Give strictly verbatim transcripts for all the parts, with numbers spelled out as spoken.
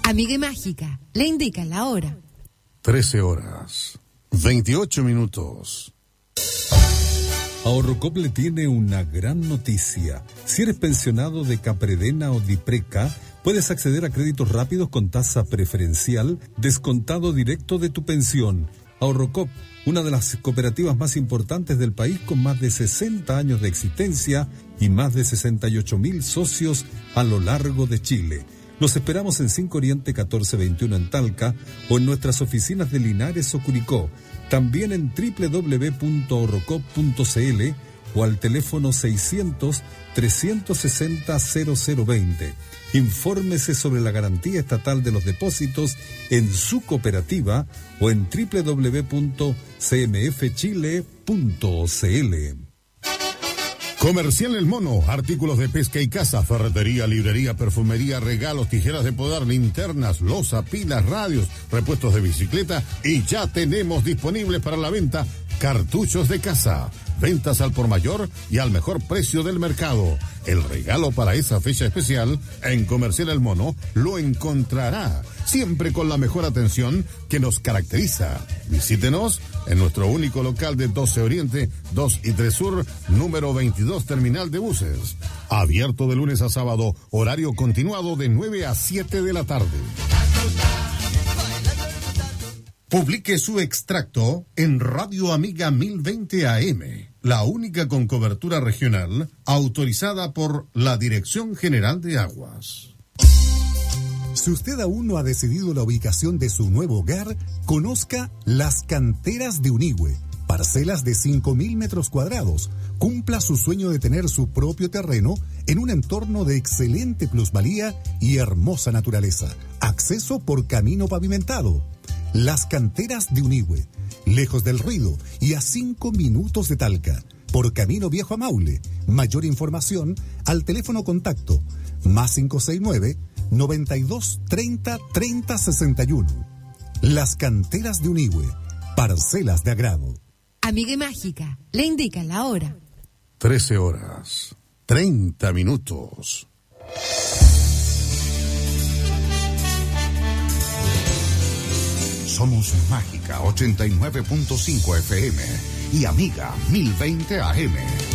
Amiga Mágica, le indica la hora. trece horas, veintiocho minutos. Ahorrocop le tiene una gran noticia. Si eres pensionado de Capredena o Dipreca, puedes acceder a créditos rápidos con tasa preferencial, descontado directo de tu pensión. Ahorrocop, una de las cooperativas más importantes del país con más de sesenta años de existencia y más de sesenta y ocho mil socios a lo largo de Chile. Los esperamos en cinco Oriente catorce veintiuno en Talca o en nuestras oficinas de Linares o Curicó. También en doble u doble u doble u punto ahorrocop punto c l o al teléfono seiscientos, trescientos sesenta, cero cero veinte. Infórmese sobre la garantía estatal de los depósitos en su cooperativa o en doble u doble u doble u punto c m f chile punto c l. Comercial El Mono, artículos de pesca y caza, ferretería, librería, perfumería, regalos, tijeras de podar, linternas, loza, pilas, radios, repuestos de bicicleta y ya tenemos disponibles para la venta cartuchos de caza. Ventas al por mayor y al mejor precio del mercado. El regalo para esa fecha especial en Comercial El Mono lo encontrará, siempre con la mejor atención que nos caracteriza. Visítenos en nuestro único local de doce Oriente, dos y tres Sur, número veintidós, terminal de buses. Abierto de lunes a sábado, horario continuado de nueve a siete de la tarde. Publique su extracto en Radio Amiga mil veinte A M, la única con cobertura regional autorizada por la Dirección General de Aguas. Si usted aún no ha decidido la ubicación de su nuevo hogar, conozca Las Canteras de Unigüe, parcelas de cinco mil metros cuadrados. Cumpla su sueño de tener su propio terreno en un entorno de excelente plusvalía y hermosa naturaleza. Acceso por camino pavimentado. Las Canteras de Unigüe, lejos del ruido y a cinco minutos de Talca, por camino viejo a Maule. Mayor información al teléfono contacto más cinco seis nueve, noventa y dos, treinta, treinta, sesenta y uno. Las Canteras de Unigüe, parcelas de agrado. Amiga Mágica, le indica la hora. trece horas, treinta minutos. Somos Mágica ochenta y nueve punto cinco F M y Amiga mil veinte A M.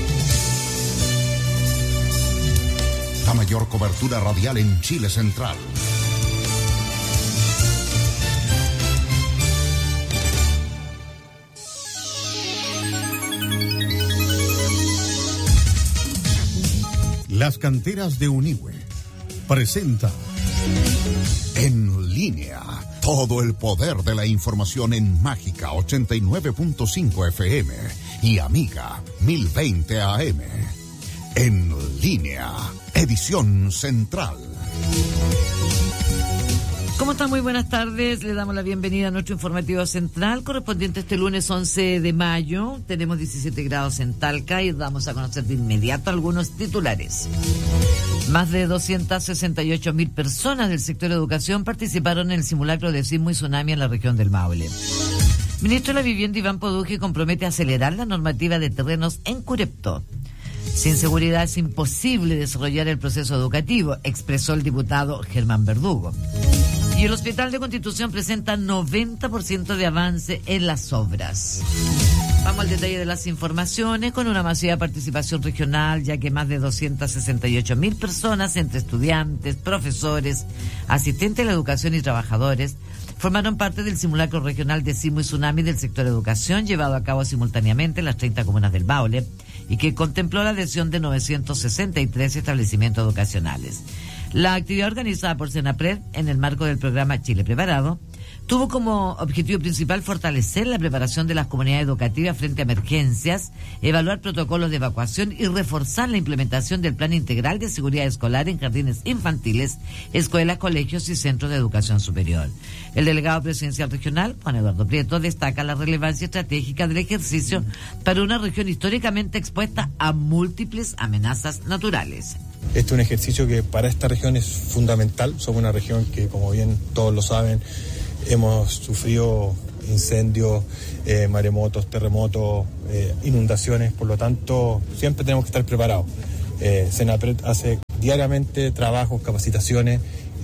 La mayor cobertura radial en Chile Central. Las Canteras de Unigüe presenta En Línea. Todo el poder de la información en Mágica ochenta y nueve punto cinco F M y Amiga mil veinte A M. En Línea, edición central. ¿Cómo están? Muy buenas tardes. Le damos la bienvenida a nuestro informativo central correspondiente este lunes once de mayo. Tenemos diecisiete grados en Talca y damos a conocer de inmediato algunos titulares. Más de doscientas sesenta y ocho mil personas del sector educación participaron en el simulacro de sismo y tsunami en la región del Maule. Ministro de la Vivienda Iván Poduje compromete a acelerar la normativa de terrenos en Curepto. Sin seguridad es imposible desarrollar el proceso educativo, expresó el diputado Germán Verdugo. Y el Hospital de Constitución presenta noventa por ciento de avance en las obras. Vamos al detalle de las informaciones con una masiva participación regional, ya que más de doscientas sesenta y ocho mil personas, entre estudiantes, profesores, asistentes de la educación y trabajadores, formaron parte del simulacro regional de sismo y tsunami del sector educación, llevado a cabo simultáneamente en las treinta comunas del Maule, y que contempló la adhesión de novecientos sesenta y tres establecimientos educacionales. La actividad organizada por Senapred en el marco del programa Chile Preparado tuvo como objetivo principal fortalecer la preparación de las comunidades educativas frente a emergencias, evaluar protocolos de evacuación y reforzar la implementación del Plan Integral de Seguridad Escolar en jardines infantiles, escuelas, colegios y centros de educación superior. El delegado presidencial regional, Juan Eduardo Prieto, destaca la relevancia estratégica del ejercicio para una región históricamente expuesta a múltiples amenazas naturales. Este es un ejercicio que para esta región es fundamental. Somos una región que, como bien todos lo saben, hemos sufrido incendios, eh, maremotos, terremotos, eh, inundaciones. Por lo tanto, siempre tenemos que estar preparados. Eh, Senapred hace diariamente trabajos, capacitaciones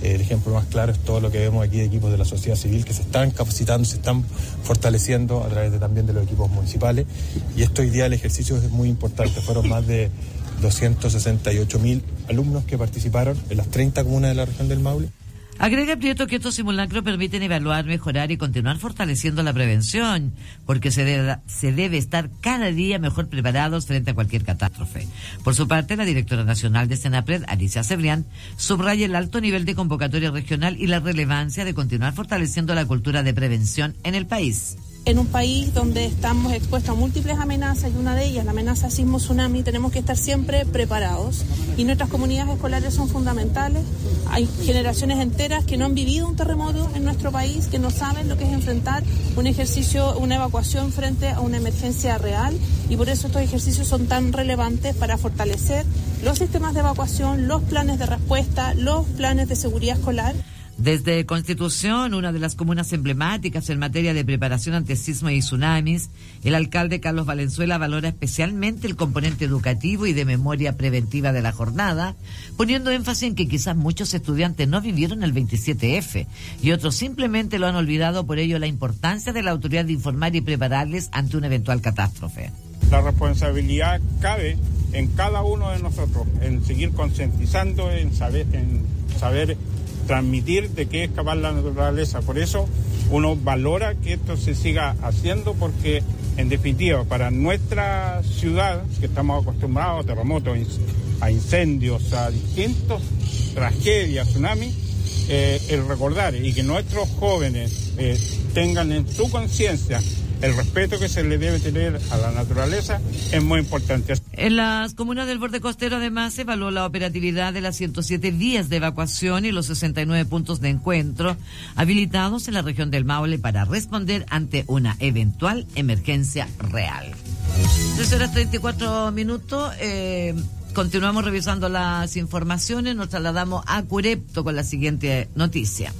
El ejemplo más claro es todo lo que vemos aquí de equipos de la sociedad civil que se están capacitando, se están fortaleciendo a través de, también de los equipos municipales. Y esto hoy día el ejercicio es muy importante. Fueron más de doscientos sesenta y ocho mil alumnos que participaron en las treinta comunas de la región del Maule. Agrega Prieto que estos simulacros permiten evaluar, mejorar y continuar fortaleciendo la prevención, porque se debe, se debe estar cada día mejor preparados frente a cualquier catástrofe. Por su parte, la directora nacional de Senapred, Alicia Cebrián, subraya el alto nivel de convocatoria regional y la relevancia de continuar fortaleciendo la cultura de prevención en el país. En un país donde estamos expuestos a múltiples amenazas y una de ellas, la amenaza sismo-tsunami, tenemos que estar siempre preparados y nuestras comunidades escolares son fundamentales. Hay generaciones enteras que no han vivido un terremoto en nuestro país, que no saben lo que es enfrentar un ejercicio, una evacuación frente a una emergencia real y por eso estos ejercicios son tan relevantes para fortalecer los sistemas de evacuación, los planes de respuesta, los planes de seguridad escolar. Desde Constitución, una de las comunas emblemáticas en materia de preparación ante sismos y tsunamis, el alcalde Carlos Valenzuela valora especialmente el componente educativo y de memoria preventiva de la jornada, poniendo énfasis en que quizás muchos estudiantes no vivieron el veintisiete efe y otros simplemente lo han olvidado, por ello la importancia de la autoridad de informar y prepararles ante una eventual catástrofe. La responsabilidad cabe en cada uno de nosotros, en seguir concientizando, en saber, en saber transmitir de qué es capaz la naturaleza. Por eso uno valora que esto se siga haciendo, porque en definitiva para nuestra ciudad, que estamos acostumbrados a terremotos, a incendios, a distintas tragedias, tsunamis, eh, el recordar y que nuestros jóvenes eh, tengan en su conciencia el respeto que se le debe tener a la naturaleza es muy importante. En las comunas del borde costero, además, se evaluó la operatividad de las ciento siete vías de evacuación y los sesenta y nueve puntos de encuentro habilitados en la región del Maule para responder ante una eventual emergencia real. tres horas treinta y cuatro minutos. Eh, continuamos revisando las informaciones. Nos trasladamos a Curepto con la siguiente noticia.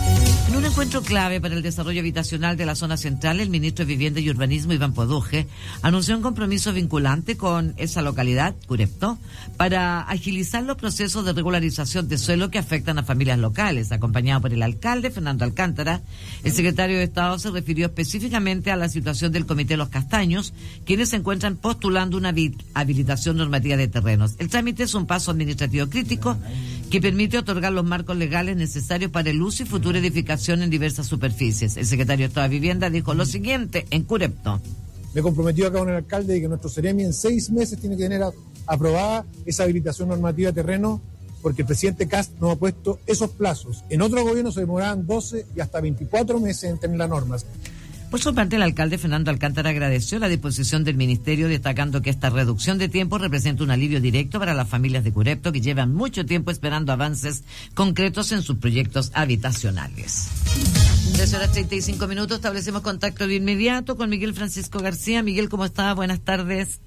En un encuentro clave para el desarrollo habitacional de la zona central, el ministro de Vivienda y Urbanismo, Iván Poduje, anunció un compromiso vinculante con esa localidad, Curepto, para agilizar los procesos de regularización de suelo que afectan a familias locales. Acompañado por el alcalde, Fernando Alcántara, el secretario de Estado se refirió específicamente a la situación del Comité Los Castaños, quienes se encuentran postulando una habilitación normativa de terrenos. El trámite es un paso administrativo crítico que permite otorgar los marcos legales necesarios para el uso y futura edificación en diversas superficies. El secretario de Estado de Vivienda dijo lo siguiente en Curepto. Me comprometió acá con el alcalde de que nuestro Ceremi en seis meses tiene que tener a, aprobada esa habilitación normativa de terreno, porque el presidente Kast nos ha puesto esos plazos. En otros gobiernos se demoraban doce y hasta veinticuatro meses en tener las normas. Por su parte, el alcalde Fernando Alcántara agradeció la disposición del ministerio, destacando que esta reducción de tiempo representa un alivio directo para las familias de Curepto que llevan mucho tiempo esperando avances concretos en sus proyectos habitacionales. tres horas treinta y cinco minutos, establecemos contacto de inmediato con Miguel Francisco García. Miguel, ¿cómo está? Buenas tardes.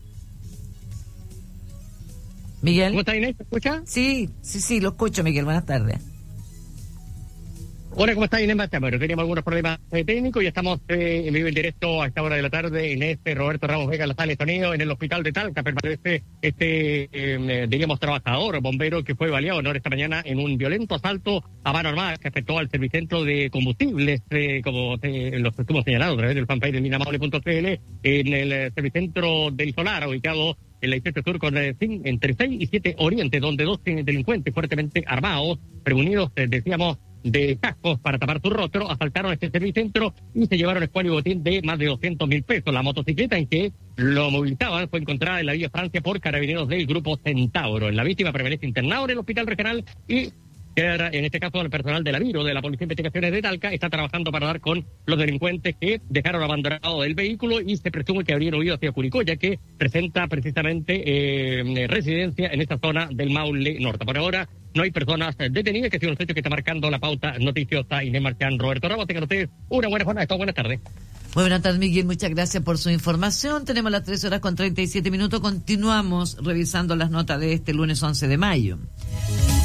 Miguel. ¿Cómo está, Inés? ¿Me escucha? Sí, sí, sí, lo escucho, Miguel. Buenas tardes. Hola, ¿cómo está, Inés? Bueno, teníamos algunos problemas eh, técnicos y estamos eh, en vivo en directo a esta hora de la tarde. Inés, Roberto Ramos Vega, la sala de sonido en el hospital de Talca. Permanece este, eh, diríamos, trabajador, bombero, que fue baleado ¿no? esta mañana en un violento asalto a mano armada que afectó al servicentro de combustibles, eh, como eh, los estuvo señalado a través del fanpage de minamaule punto c l, en el eh, servicentro del Solar, ubicado en la dieciocho Sur con eh, entre seis y siete Oriente, donde dos delincuentes fuertemente armados, reunidos, eh, decíamos, de cascos para tapar su rostro, asaltaron este servicentro y se llevaron escualo y botín de más de doscientos mil pesos. La motocicleta en que lo movilizaban fue encontrada en la vía Francia por carabineros del grupo Centauro. La víctima permanece internada en el hospital regional y en este caso el personal de la Viro, de la Policía de Investigaciones de Talca, está trabajando para dar con los delincuentes que dejaron abandonado el vehículo y se presume que habrían huido hacia Curicó, ya que presenta precisamente eh, residencia en esta zona del Maule Norte. Por ahora no hay personas detenidas, que ha sido un hecho que está marcando la pauta noticiosa. Inés Marchán, Roberto Ramos, tengan ustedes una buena jornada. Buenas tardes. Muy buenas tardes, Miguel. Muchas gracias por su información. Tenemos las tres horas con treinta y siete minutos. Continuamos revisando las notas de este lunes once de mayo.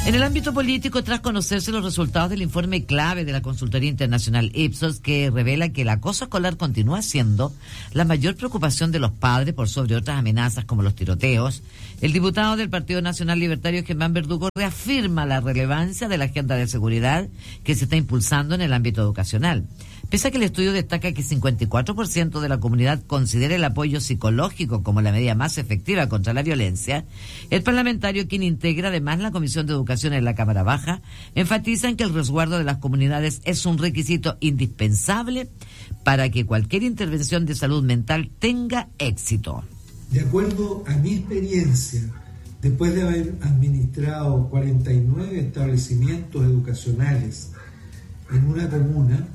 En el ámbito político, tras conocerse los resultados del informe clave de la consultoría internacional Ipsos, que revela que el acoso escolar continúa siendo la mayor preocupación de los padres por sobre otras amenazas como los tiroteos, el diputado del Partido Nacional Libertario, Germán Verdugo, reafirma la relevancia de la agenda de seguridad que se está impulsando en el ámbito educacional. Pese a que el estudio destaca que cincuenta y cuatro por ciento de la comunidad considera el apoyo psicológico como la medida más efectiva contra la violencia, el parlamentario, quien integra además la Comisión de Educación en la Cámara Baja, enfatiza en que el resguardo de las comunidades es un requisito indispensable para que cualquier intervención de salud mental tenga éxito. De acuerdo a mi experiencia, después de haber administrado cuarenta y nueve establecimientos educacionales en una comuna,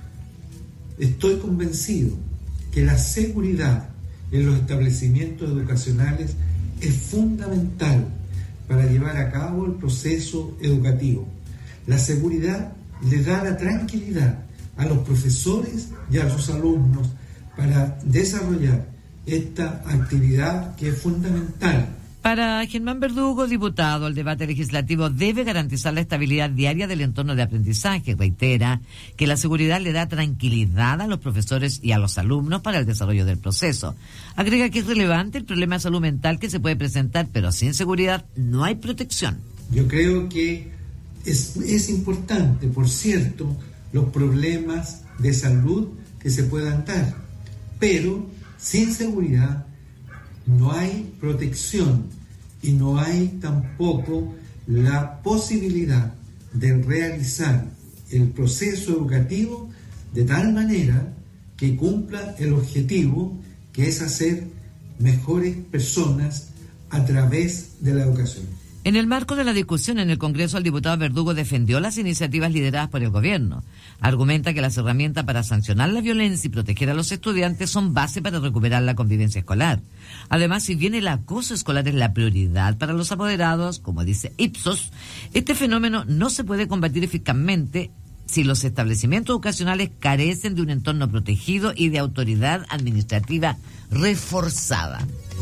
estoy convencido que la seguridad en los establecimientos educacionales es fundamental para llevar a cabo el proceso educativo. La seguridad le da la tranquilidad a los profesores y a sus alumnos para desarrollar esta actividad que es fundamental. Para Germán Verdugo, diputado, el debate legislativo debe garantizar la estabilidad diaria del entorno de aprendizaje. Reitera que la seguridad le da tranquilidad a los profesores y a los alumnos para el desarrollo del proceso. Agrega que es relevante el problema de salud mental que se puede presentar, pero sin seguridad no hay protección. Yo creo que es, es importante, por cierto, los problemas de salud que se puedan dar, pero sin seguridad no hay protección y no hay tampoco la posibilidad de realizar el proceso educativo de tal manera que cumpla el objetivo, que es hacer mejores personas a través de la educación. En el marco de la discusión en el Congreso, el diputado Verdugo defendió las iniciativas lideradas por el gobierno. Argumenta que las herramientas para sancionar la violencia y proteger a los estudiantes son base para recuperar la convivencia escolar. Además, si bien el acoso escolar es la prioridad para los apoderados, como dice Ipsos, este fenómeno no se puede combatir eficazmente si los establecimientos educacionales carecen de un entorno protegido y de autoridad administrativa reforzada.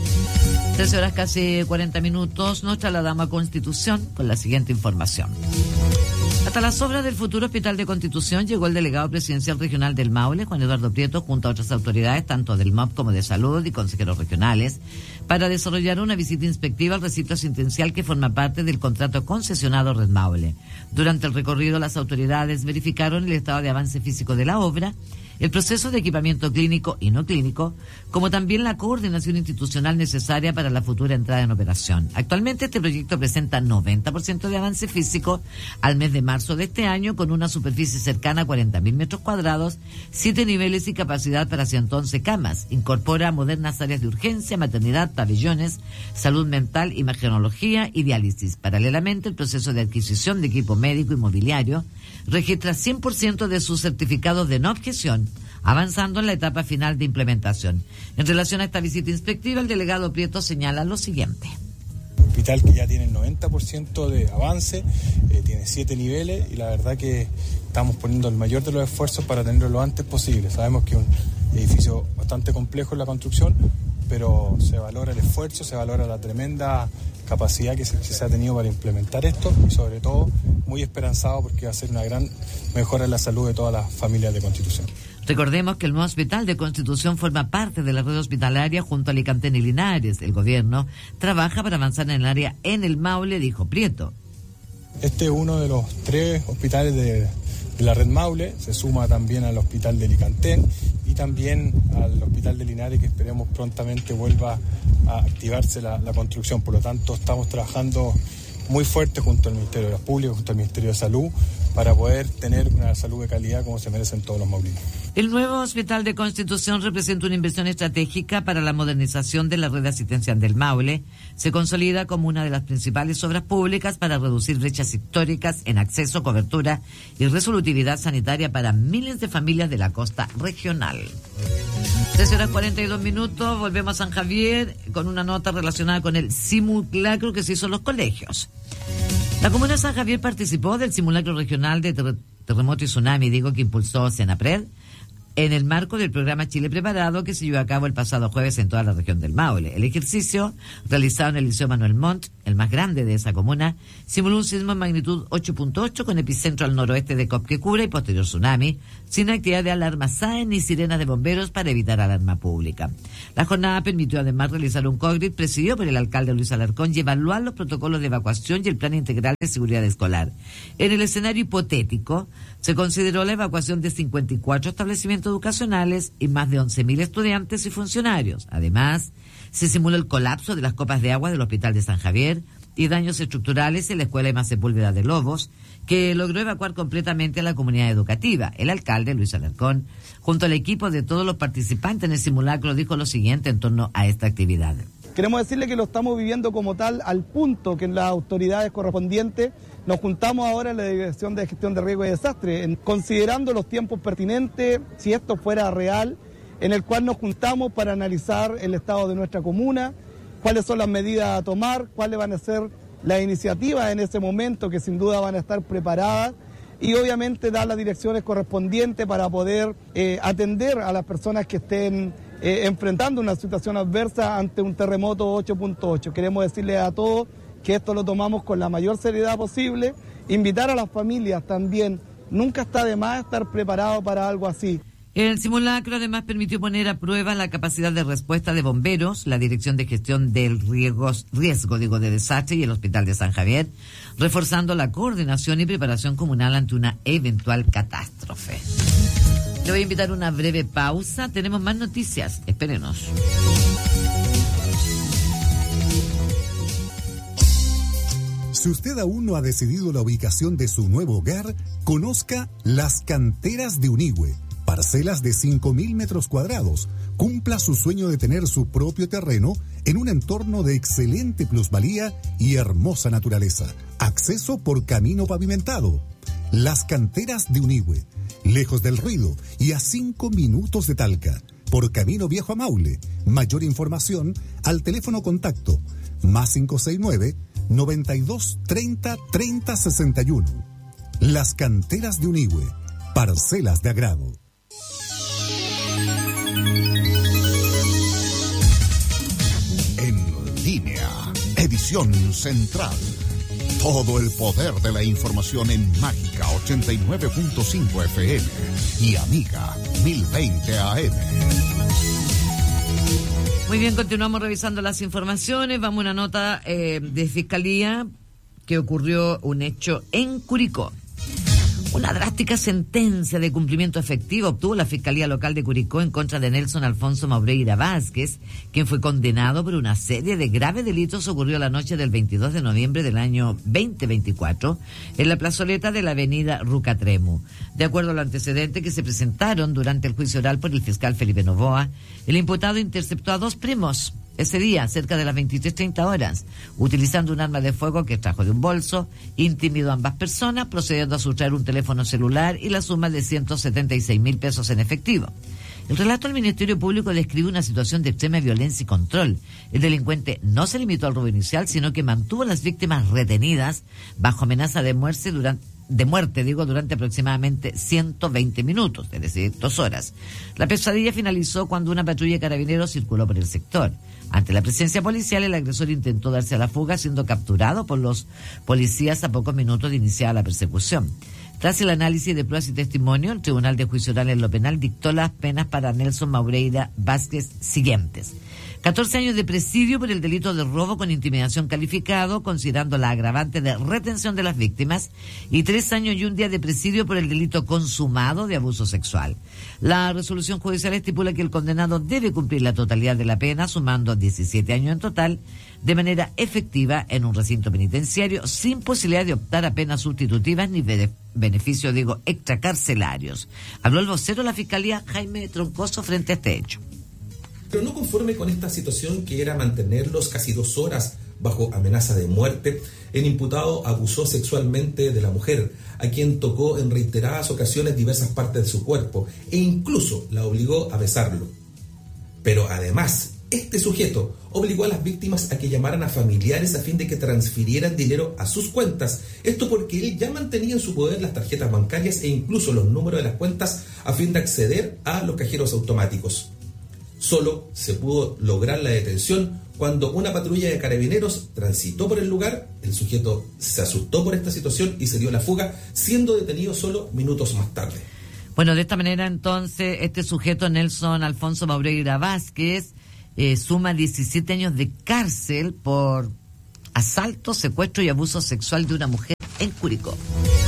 trece horas casi cuarenta minutos, nos trasladamos a Constitución con la siguiente información. Hasta las obras del futuro Hospital de Constitución llegó el delegado presidencial regional del Maule, Juan Eduardo Prieto, junto a otras autoridades, tanto del M O P como de Salud y consejeros regionales, para desarrollar una visita inspectiva al recinto asistencial que forma parte del contrato concesionado Red Maule. Durante el recorrido, las autoridades verificaron el estado de avance físico de la obra, el proceso de equipamiento clínico y no clínico, como también la coordinación institucional necesaria para la futura entrada en operación. Actualmente este proyecto presenta noventa por ciento de avance físico al mes de marzo de este año, con una superficie cercana a cuarenta mil metros cuadrados, siete niveles y capacidad para ciento once camas. Incorpora modernas áreas de urgencia, maternidad, pabellones, salud mental, imagenología y diálisis. Paralelamente, el proceso de adquisición de equipo médico y mobiliario registra cien por ciento de sus certificados de no objeción, avanzando en la etapa final de implementación. En relación a esta visita inspectiva, el delegado Prieto señala lo siguiente. Hospital que ya tiene el noventa por ciento de avance, eh, tiene siete niveles y la verdad que estamos poniendo el mayor de los esfuerzos para tenerlo lo antes posible. Sabemos que es un edificio bastante complejo en la construcción, pero se valora el esfuerzo, se valora la tremenda capacidad que se, que se ha tenido para implementar esto y sobre todo muy esperanzado porque va a ser una gran mejora en la salud de todas las familias de Constitución. Recordemos que el nuevo Hospital de Constitución forma parte de la red hospitalaria junto a Alicantén y Linares. El gobierno trabaja para avanzar en el área en el Maule, dijo Prieto. Este es uno de los tres hospitales de, de la red Maule, se suma también al hospital de Alicantén y también al hospital de Linares, que esperemos prontamente vuelva a activarse la, la construcción. Por lo tanto, estamos trabajando muy fuerte junto al Ministerio de Obras Públicas, junto al Ministerio de Salud, para poder tener una salud de calidad como se merecen todos los maulinos. El nuevo Hospital de Constitución representa una inversión estratégica para la modernización de la red asistencial del Maule. Se consolida como una de las principales obras públicas para reducir brechas históricas en acceso, cobertura y resolutividad sanitaria para miles de familias de la costa regional. trece horas cuarenta y dos minutos, volvemos a San Javier con una nota relacionada con el simulacro que se hizo en los colegios. La comuna de San Javier participó del simulacro regional de ter- terremoto y tsunami, digo, que impulsó Senapred. en el marco del programa Chile Preparado que se llevó a cabo el pasado jueves en toda la región del Maule. El ejercicio, realizado en el Liceo Manuel Montt, el más grande de esa comuna, simuló un sismo en magnitud ocho punto ocho con epicentro al noroeste de Copquecura y posterior tsunami, sin actividad de alarma S A E ni sirenas de bomberos para evitar alarma pública. La jornada permitió además realizar un congreso presidido por el alcalde Luis Alarcón y evaluar los protocolos de evacuación y el plan integral de seguridad escolar. En el escenario hipotético, se consideró la evacuación de cincuenta y cuatro establecimientos educacionales y más de once mil estudiantes y funcionarios. Además, se simuló el colapso de las copas de agua del Hospital de San Javier y daños estructurales en la Escuela Emma Sepúlveda de Lobos, que logró evacuar completamente a la comunidad educativa. El alcalde, Luis Alarcón, junto al equipo de todos los participantes en el simulacro, dijo lo siguiente en torno a esta actividad. Queremos decirle que lo estamos viviendo como tal, al punto que en las autoridades correspondientes nos juntamos ahora en la Dirección de Gestión de Riesgo y Desastre, en, considerando los tiempos pertinentes, si esto fuera real, en el cual nos juntamos para analizar el estado de nuestra comuna, cuáles son las medidas a tomar, cuáles van a ser las iniciativas en ese momento que sin duda van a estar preparadas y obviamente dar las direcciones correspondientes para poder eh, atender a las personas que estén eh, enfrentando una situación adversa ante un terremoto ocho punto ocho. Queremos decirles a todos que esto lo tomamos con la mayor seriedad posible, invitar a las familias también, nunca está de más estar preparado para algo así. El simulacro además permitió poner a prueba la capacidad de respuesta de bomberos, la Dirección de Gestión del Riesgo, riesgo digo, de Desastre y el Hospital de San Javier, reforzando la coordinación y preparación comunal ante una eventual catástrofe. Le voy a invitar a una breve pausa. Tenemos más noticias. Espérenos. Si usted aún no ha decidido la ubicación de su nuevo hogar, conozca Las Canteras de Unigüe. Parcelas de cinco mil metros cuadrados. Cumpla su sueño de tener su propio terreno en un entorno de excelente plusvalía y hermosa naturaleza. Acceso por camino pavimentado. Las Canteras de Unigüe. Lejos del ruido y a cinco minutos de Talca. Por camino viejo a Maule. Mayor información al teléfono contacto más cinco seis nueve, noventa y dos, treinta, treinta, sesenta y uno. Las Canteras de Unigüe. Parcelas de agrado. En línea, edición central. Todo el poder de la información en Mágica ochenta y nueve punto cinco F M y Amiga mil veinte A M. Muy bien, continuamos revisando las informaciones. Vamos a una nota eh, de Fiscalía que ocurrió un hecho en Curicó. Una drástica sentencia de cumplimiento efectivo obtuvo la Fiscalía Local de Curicó en contra de Nelson Alfonso Maureira Vázquez, quien fue condenado por una serie de graves delitos ocurrió la noche del veintidós de noviembre del año veinte veinticuatro en la plazoleta de la avenida Rucatremu. De acuerdo a los antecedentes que se presentaron durante el juicio oral por el fiscal Felipe Novoa, el imputado interceptó a dos primos ese día, cerca de las veintitrés treinta horas, utilizando un arma de fuego que extrajo de un bolso, intimidó a ambas personas, procediendo a sustraer un teléfono celular y la suma de ciento setenta y seis mil pesos en efectivo. El relato del Ministerio Público describe una situación de extrema violencia y control. El delincuente no se limitó al robo inicial, sino que mantuvo a las víctimas retenidas bajo amenaza de muerte durante de muerte, digo, durante aproximadamente ciento veinte minutos, es decir, dos horas. La pesadilla finalizó cuando una patrulla de carabineros circuló por el sector. Ante la presencia policial, el agresor intentó darse a la fuga, siendo capturado por los policías a pocos minutos de iniciar la persecución. Tras el análisis de pruebas y testimonio, el Tribunal de Juicio Oral en lo Penal dictó las penas para Nelson Maureira Vázquez siguientes. catorce años de presidio por el delito de robo con intimidación calificado, considerando la agravante de retención de las víctimas, y tres años y un día de presidio por el delito consumado de abuso sexual. La resolución judicial estipula que el condenado debe cumplir la totalidad de la pena, sumando diecisiete años en total, de manera efectiva en un recinto penitenciario, sin posibilidad de optar a penas sustitutivas ni de beneficios, digo, extracarcelarios. Habló el vocero de la Fiscalía, Jaime Troncoso, frente a este hecho. Pero no conforme con esta situación, que era mantenerlos casi dos horas bajo amenaza de muerte, el imputado abusó sexualmente de la mujer, a quien tocó en reiteradas ocasiones diversas partes de su cuerpo e incluso la obligó a besarlo. Pero además Este sujeto obligó a las víctimas a que llamaran a familiares a fin de que transfirieran dinero a sus cuentas. Esto porque él ya mantenía en su poder las tarjetas bancarias e incluso los números de las cuentas a fin de acceder a los cajeros automáticos. Solo se pudo lograr la detención cuando una patrulla de carabineros transitó por el lugar. El sujeto se asustó por esta situación y se dio la fuga, siendo detenido solo minutos más tarde. Bueno, de esta manera entonces este sujeto, Nelson Alfonso Maureira Vázquez, eh, suma diecisiete años de cárcel por asalto, secuestro y abuso sexual de una mujer en Curicó.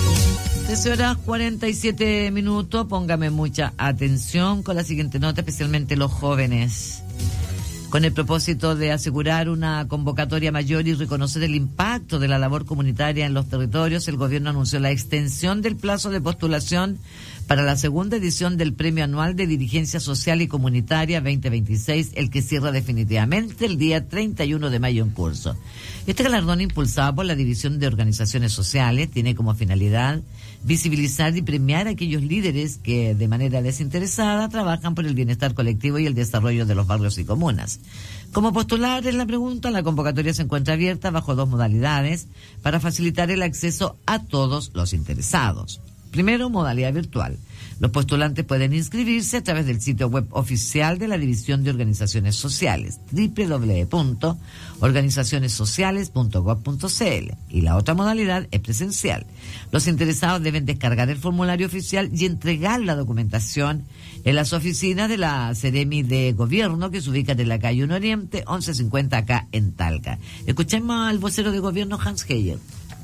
trece horas cuarenta y siete minutos, póngame mucha atención con la siguiente nota, especialmente los jóvenes. Con el propósito de asegurar una convocatoria mayor y reconocer el impacto de la labor comunitaria en los territorios, el gobierno anunció la extensión del plazo de postulación para la segunda edición del Premio Anual de Dirigencia Social y Comunitaria veinte veintiséis, el que cierra definitivamente el día treinta y uno de mayo en curso. Este galardón, impulsado por la División de Organizaciones Sociales, tiene como finalidad visibilizar y premiar a aquellos líderes que de manera desinteresada trabajan por el bienestar colectivo y el desarrollo de los barrios y comunas. Como postular en la pregunta, la convocatoria se encuentra abierta bajo dos modalidades para facilitar el acceso a todos los interesados. Primero, modalidad virtual. Los postulantes pueden inscribirse a través del sitio web oficial de la División de Organizaciones Sociales, doble u doble u doble u punto organizaciones sociales punto gob punto ce ele. Y la otra modalidad es presencial. Los interesados deben descargar el formulario oficial y entregar la documentación en las oficinas de la Seremi de Gobierno, que se ubican en la calle uno Oriente, once cincuenta acá en Talca. Escuchemos al vocero de Gobierno, Hans Heyer.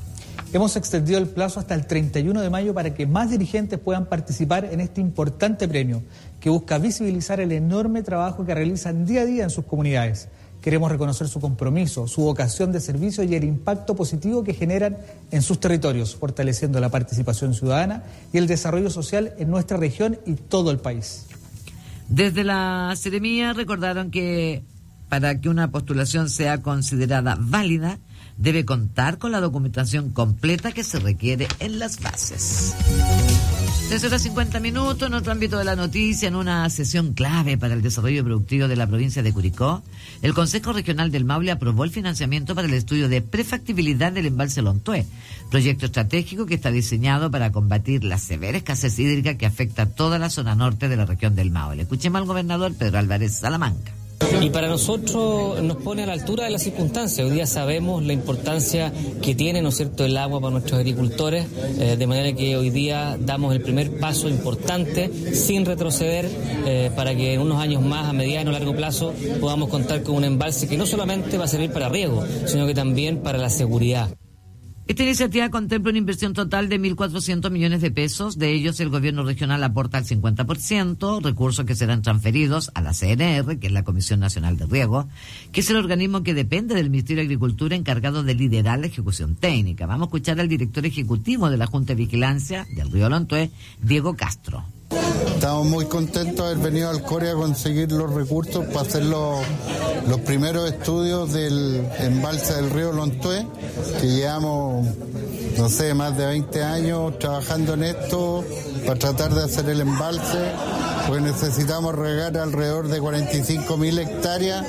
Hemos extendido el plazo hasta el treinta y uno de mayo para que más dirigentes puedan participar en este importante premio que busca visibilizar el enorme trabajo que realizan día a día en sus comunidades. Queremos reconocer su compromiso, su vocación de servicio y el impacto positivo que generan en sus territorios, fortaleciendo la participación ciudadana y el desarrollo social en nuestra región y todo el país. Desde la Seremía recordaron que para que una postulación sea considerada válida, debe contar con la documentación completa que se requiere en las bases. trece horas cincuenta minutos, en otro ámbito de la noticia, en una sesión clave para el desarrollo productivo de la provincia de Curicó, el Consejo Regional del Maule aprobó el financiamiento para el estudio de prefactibilidad del embalse Lontué, proyecto estratégico que está diseñado para combatir la severa escasez hídrica que afecta a toda la zona norte de la región del Maule. Escuchemos al gobernador Pedro Álvarez Salamanca. Y para nosotros nos pone a la altura de las circunstancias. Hoy día sabemos la importancia que tiene, ¿no es cierto?, el agua para nuestros agricultores, eh, de manera que hoy día damos el primer paso importante, sin retroceder, eh, para que en unos años más, a mediano o largo plazo, podamos contar con un embalse que no solamente va a servir para riego, sino que también para la seguridad. Esta iniciativa contempla una inversión total de mil cuatrocientos millones de pesos. De ellos, el gobierno regional aporta el cincuenta por ciento, recursos que serán transferidos a la C N R, que es la Comisión Nacional de Riego, que es el organismo que depende del Ministerio de Agricultura encargado de liderar la ejecución técnica. Vamos a escuchar al director ejecutivo de la Junta de Vigilancia del Río Lontué, Diego Castro. Estamos muy contentos de haber venido al Core a conseguir los recursos para hacer los, los primeros estudios del embalse del río Lontué, que llevamos, no sé, más de veinte años trabajando en esto para tratar de hacer el embalse, porque necesitamos regar alrededor de cuarenta y cinco mil hectáreas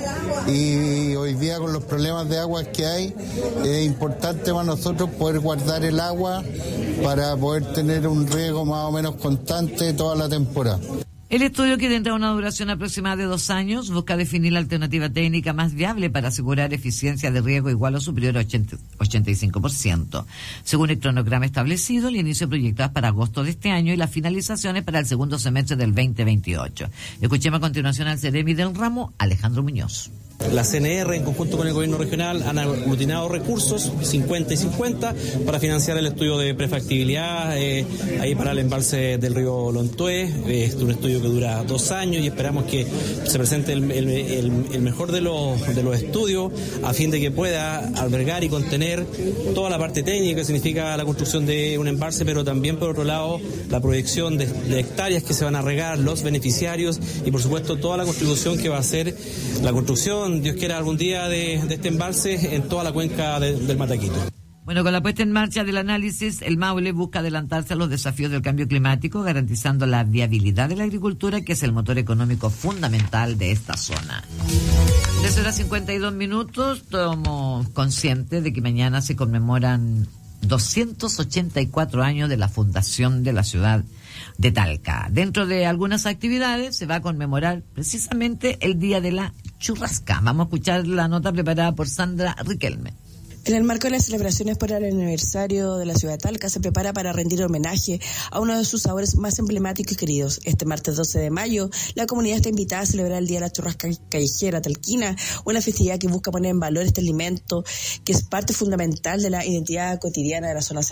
y hoy día con los problemas de agua que hay, es importante para nosotros poder guardar el agua para poder tener un riego más o menos constante toda la temporada. El estudio, que tendrá una duración aproximada de dos años, busca definir la alternativa técnica más viable para asegurar eficiencia de riego igual o superior a ochenta y cinco por ciento. Según el cronograma establecido, el inicio proyectado es para agosto de este año y las finalizaciones para el segundo semestre del veinte veintiocho. Escuchemos a continuación al Seremi del ramo, Alejandro Muñoz. La C N R, en conjunto con el gobierno regional, han aglutinado recursos, cincuenta y cincuenta, para financiar el estudio de prefactibilidad, eh, ahí para el embalse del río Lontué. Eh, es un estudio que dura dos años y esperamos que se presente el, el, el, el mejor de los, de los estudios, a fin de que pueda albergar y contener toda la parte técnica que significa la construcción de un embalse, pero también, por otro lado, la proyección de, de hectáreas que se van a regar, los beneficiarios y, por supuesto, toda la contribución que va a hacer la construcción, Dios quiera, algún día de, de este embalse en toda la cuenca de, del Mataquito. Bueno, con la puesta en marcha del análisis, el Maule busca adelantarse a los desafíos del cambio climático, garantizando la viabilidad de la agricultura, que es el motor económico fundamental de esta zona. trece horas cincuenta y dos minutos, estamos conscientes de que mañana se conmemoran doscientos ochenta y cuatro años de la fundación de la ciudad de Talca. Dentro de algunas actividades se va a conmemorar precisamente el Día de la Churrasca. Vamos a escuchar la nota preparada por Sandra Riquelme. En el marco de las celebraciones por el aniversario de la ciudad de Talca, se prepara para rendir homenaje a uno de sus sabores más emblemáticos y queridos. Este martes doce de mayo, la comunidad está invitada a celebrar el Día de la Churrasca Callejera Talquina, una festividad que busca poner en valor este alimento que es parte fundamental de la identidad cotidiana de la zona central.